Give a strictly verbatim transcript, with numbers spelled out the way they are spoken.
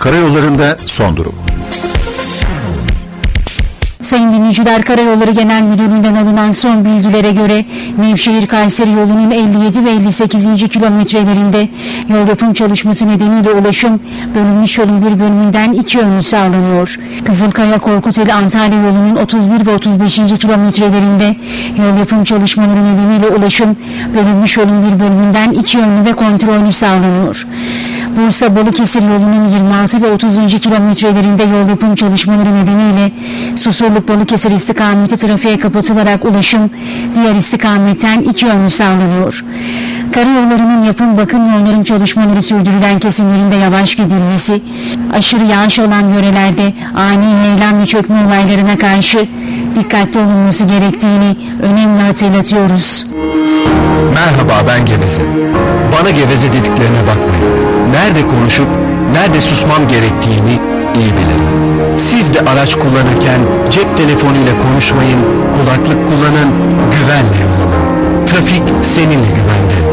Karayollarında son durum. Sayın dinleyiciler, Karayolları Genel Müdürlüğü'nden alınan son bilgilere göre Nevşehir-Kayseri yolunun elli yedi ve elli sekizinci kilometrelerinde yol yapım çalışması nedeniyle ulaşım bölünmüş yolun bir bölümünden iki yönlü sağlanıyor. Kızılkaya-Korkuteli-Antalya yolunun otuz bir ve otuz beşinci kilometrelerinde yol yapım çalışmaları nedeniyle ulaşım bölünmüş yolun bir bölümünden iki yönlü ve kontrollü sağlanıyor. Bursa-Balıkesir yolunun yirmi altı ve otuzuncu kilometrelerinde yol yapım çalışmaları nedeniyle Susurluk-Balıkesir istikameti trafiğe kapatılarak ulaşım diğer istikametten iki yönlü sağlanıyor. Karayollarının yapım bakım yolların çalışmaları sürdürülen kesimlerinde yavaş gidilmesi, aşırı yağış olan yörelerde ani heyelan ve çökme olaylarına karşı dikkatli olunması gerektiğini önemli hatırlatıyoruz. Merhaba, ben Geveze. Bana geveze dediklerine bakmayın. Nerede konuşup nerede susmam gerektiğini iyi bilirim. Siz de araç kullanırken cep telefonuyla konuşmayın, kulaklık kullanın, güvenle yol alın. Trafik seninle güvende.